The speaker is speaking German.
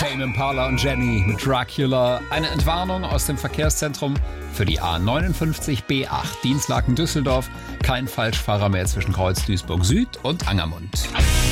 Tame Impala und Jenny mit Dracula. Eine Entwarnung aus dem Verkehrszentrum für die A59 B8 Dinslaken-Düsseldorf. Kein Falschfahrer mehr zwischen Kreuz Duisburg Süd und Angermund.